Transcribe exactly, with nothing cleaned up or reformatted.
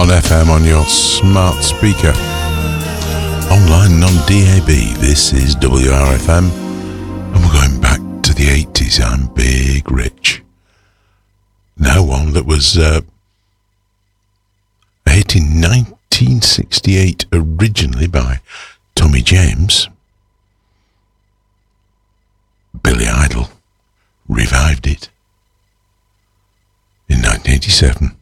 on F M on your smart speaker. Online and on D A B, this is W R F M. And we're going back to the eighties. I'm Big Rich. Now one that was uh, a hit in nineteen sixty-eight, originally by Tommy James. Billy Idol revived it in nineteen eighty-seven.